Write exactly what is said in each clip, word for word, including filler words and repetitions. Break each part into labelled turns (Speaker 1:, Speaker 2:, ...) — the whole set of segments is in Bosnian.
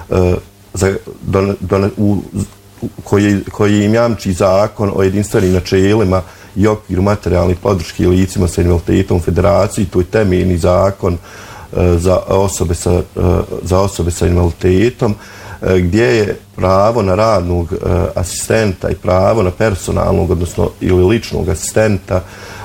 Speaker 1: za, don, don, u, koji, koji im jamči zakon o jedinstvenim načelima i okviru materijalnih podrške licima sa invaliditetom u federaciji, to je temeljni zakon za osobe sa, za osobe sa invaliditetom, gdje je pravo na radnog asistenta i pravo na personalnog, odnosno ili ličnog asistenta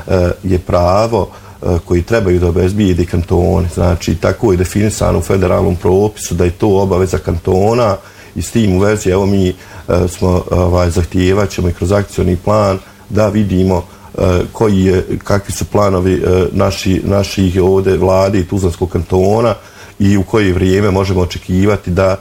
Speaker 1: je pravo koji trebaju da obezbijedi kantoni. Znači, tako je definisano u federalnom propisu da je to obaveza kantona i s tim u vezi, evo mi smo ovaj, zahtijevat ćemo i kroz akcioni plan da vidimo koji je, kakvi su planovi naši, naših ovde vlade i Tuzlanskog kantona i u koje vrijeme možemo očekivati da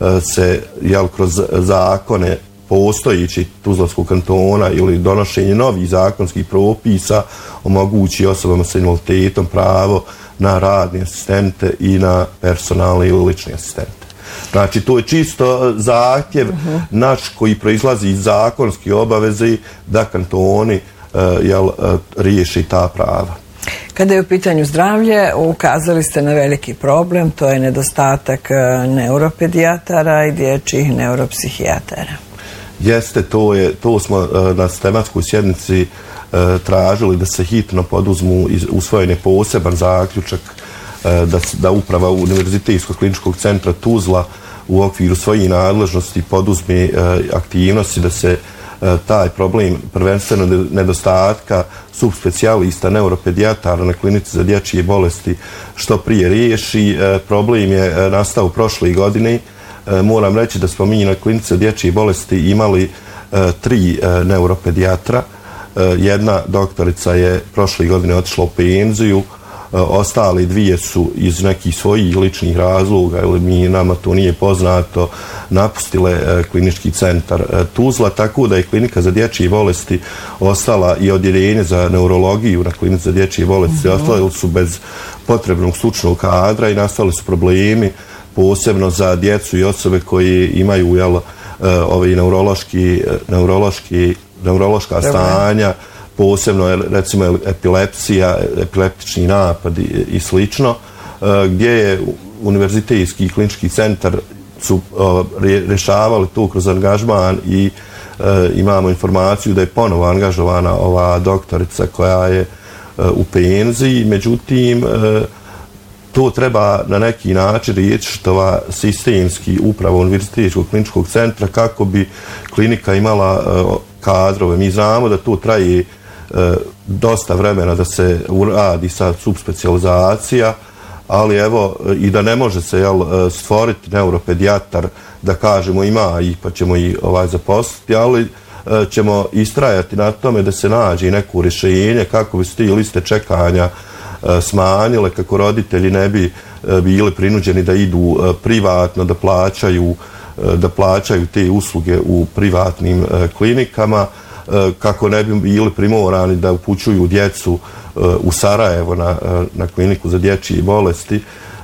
Speaker 1: se jel, kroz zakone postojeći Tuzlanskog kantona ili donošenje novih zakonskih propisa omogući osobama sa invaliditetom pravo na radne asistente i na personalne ili lične asistente. Znači, to je čisto zahtjev uh-huh. naš koji proizlazi iz zakonske obaveze da kantoni uh, jel, uh, riješi ta prava.
Speaker 2: Kada je u pitanju zdravlje, ukazali ste na veliki problem, to je nedostatak neuropedijatara i dječjih neuropsihijatara.
Speaker 1: Jeste, to, je, to smo uh, na tematskoj sjednici uh, tražili da se hitno poduzmu iz, usvojen je poseban zaključak Da, da uprava Univerzitetskog kliničkog centra Tuzla u okviru svojih nadležnosti poduzme e, aktivnosti da se e, taj problem prvenstveno nedostatka subspecijalista neuropedijatara na klinici za dječje bolesti što prije riješi. E, problem je e, nastao prošle godine. E, moram reći da smo mi na klinici za dječje bolesti imali e, tri e, neuropedijatra. E, jedna doktorica je prošle godine otišla u penziju. Ostali dvije su iz nekih svojih ličnih razloga ili mi nama to nije poznato napustile klinički centar Tuzla, tako da je klinika za dječje bolesti ostala i odjeljenje za neurologiju na klinici za dječje bolesti, mm-hmm. ostali su bez potrebnog stručnog kadra i nastali su problemi posebno za djecu i osobe koje imaju jel, ove neurološki, neurološki, neurološka stanja, posebno recimo epilepsija, epileptični napad i, i slično, gdje je Univerzitetski klinički centar su rješavali to kroz angažman i imamo informaciju da je ponovo angažovana ova doktorica koja je u penziji. Međutim, to treba na neki način riješiti ova sistemski upravo Univerzitetskog kliničkog centra kako bi klinika imala kadrove. Mi znamo da to traje dosta vremena da se uradi sa subspecializacija, ali evo i da ne može se jel, stvoriti neuropedijatar da kažemo ima ih pa ćemo ih ovaj, zaposliti, ali ćemo istrajati na tome da se nađe neko rješenje kako bi se ti liste čekanja smanjile, kako roditelji ne bi bili prinuđeni da idu privatno, da plaćaju, da plaćaju te usluge u privatnim klinikama, kako ne bi bili primorani da upućuju djecu u Sarajevo na, na kliniku za dječje bolesti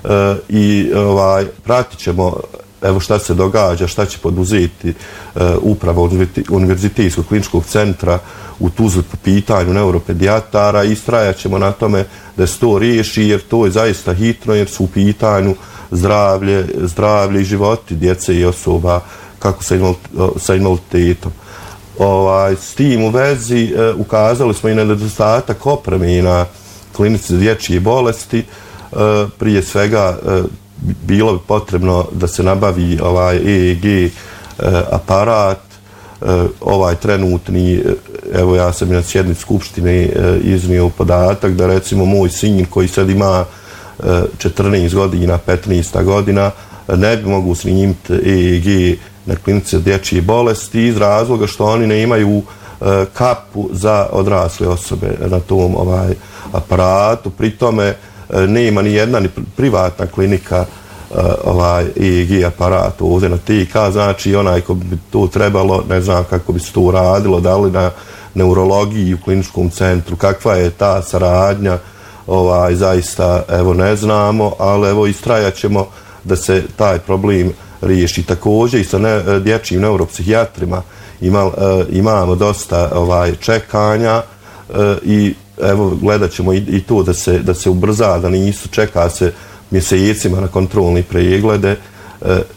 Speaker 1: i ovaj, pratit ćemo evo šta se događa, šta će poduzeti upravo Univerzitetskog kliničkog centra u Tuzli po pitanju neuropedijatara i istrajat ćemo na tome da se to riješi jer to je zaista hitno jer su u pitanju zdravlje, zdravlje i životi djece i osoba kako sa invaliditetom. Ovaj, s tim u vezi e, ukazali smo i na nedostatak opreme na klinici za dječje bolesti. E, prije svega e, bilo bi potrebno da se nabavi ovaj E E G e, aparat. E, ovaj trenutni, evo ja sam i na sjednici skupštine e, iznio podatak da recimo moj sin koji sad ima e, četrnaest godina, petnaest godina, ne bi mogu snimiti E E G na klinici za dječje bolesti iz razloga što oni ne imaju e, kapu za odrasle osobe na tom ovaj aparatu. Pri tome e, nema ni jedna ni privatna klinika e, ovaj E E G aparat ovdje na T K, znači onaj ko bi to trebalo, ne znam kako bi se to uradilo, da li na neurologiji u kliničkom centru, kakva je ta saradnja, ovaj, zaista evo ne znamo, ali evo istrajat ćemo da se taj problem riješi. Također i sa ne, dječjim neuropsihijatrima ima, e, imamo dosta ovaj, čekanja e, i evo gledat ćemo i, i to da se, da se ubrza, da nisu čeka se mjesecima na kontrolni preglede e,